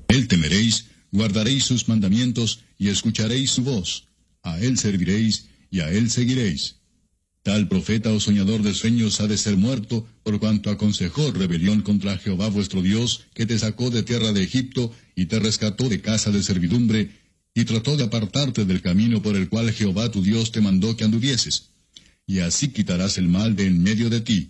Él temeréis, guardaréis sus mandamientos y escucharéis su voz. A él serviréis y a él seguiréis. Tal profeta o soñador de sueños ha de ser muerto, por cuanto aconsejó rebelión contra Jehová vuestro Dios, que te sacó de tierra de Egipto, y te rescató de casa de servidumbre, y trató de apartarte del camino por el cual Jehová tu Dios te mandó que anduvieses. Y así quitarás el mal de en medio de ti.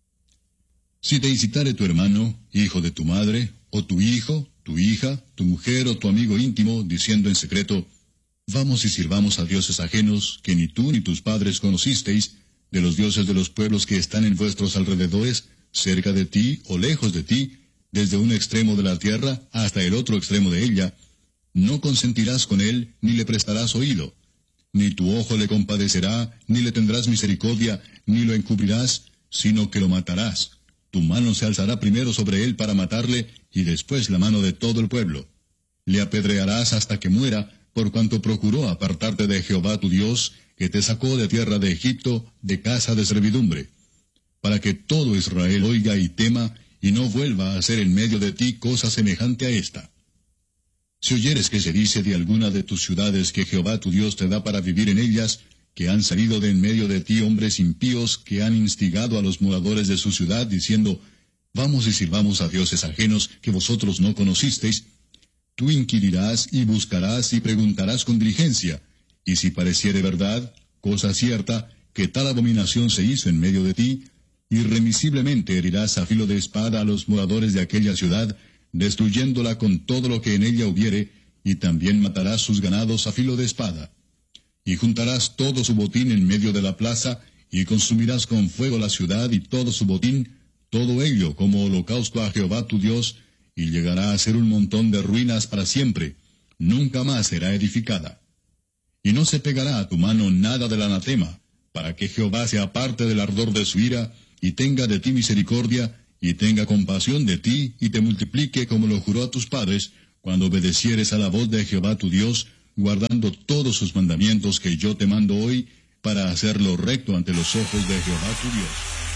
Si te incitare tu hermano, hijo de tu madre, o tu hijo, tu hija, tu mujer o tu amigo íntimo, diciendo en secreto, vamos y sirvamos a dioses ajenos, que ni tú ni tus padres conocisteis, de los dioses de los pueblos que están en vuestros alrededores, cerca de ti o lejos de ti, desde un extremo de la tierra hasta el otro extremo de ella, no consentirás con él, ni le prestarás oído. Ni tu ojo le compadecerá, ni le tendrás misericordia, ni lo encubrirás, sino que lo matarás. Tu mano se alzará primero sobre él para matarle, y después la mano de todo el pueblo. Le apedrearás hasta que muera, por cuanto procuró apartarte de Jehová tu Dios, que te sacó de tierra de Egipto, de casa de servidumbre, para que todo Israel oiga y tema, y no vuelva a hacer en medio de ti cosa semejante a esta. Si oyeres que se dice de alguna de tus ciudades que Jehová tu Dios te da para vivir en ellas, que han salido de en medio de ti hombres impíos que han instigado a los moradores de su ciudad, diciendo, vamos y sirvamos a dioses ajenos que vosotros no conocisteis, tú inquirirás y buscarás y preguntarás con diligencia, y si pareciere verdad, cosa cierta, que tal abominación se hizo en medio de ti, irremisiblemente herirás a filo de espada a los moradores de aquella ciudad, destruyéndola con todo lo que en ella hubiere, y también matarás sus ganados a filo de espada. Y juntarás todo su botín en medio de la plaza, y consumirás con fuego la ciudad y todo su botín, todo ello como holocausto a Jehová tu Dios, y llegará a ser un montón de ruinas para siempre, nunca más será edificada. Y no se pegará a tu mano nada del anatema, para que Jehová se aparte del ardor de su ira, y tenga de ti misericordia, y tenga compasión de ti, y te multiplique como lo juró a tus padres, cuando obedecieres a la voz de Jehová tu Dios, guardando todos sus mandamientos que yo te mando hoy, para hacerlo recto ante los ojos de Jehová tu Dios.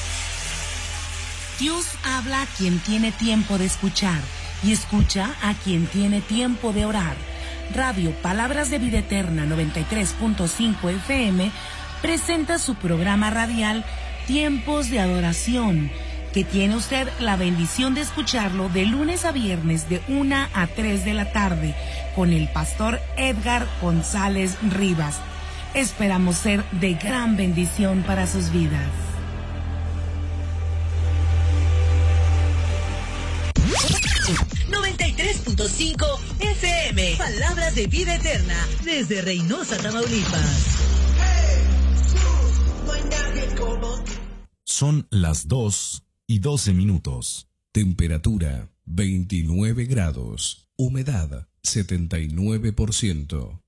Dios habla a quien tiene tiempo de escuchar, y escucha a quien tiene tiempo de orar. Radio Palabras de Vida Eterna 93.5 FM presenta su programa radial Tiempos de Adoración, que tiene usted la bendición de escucharlo de lunes a viernes de 1 a 3 de la tarde con el pastor Edgar González Rivas. Esperamos ser de gran bendición para sus vidas. FM, Palabras de Vida Eterna, desde Reynosa, Tamaulipas. Son las 2:12. Temperatura 29 grados. Humedad 79%.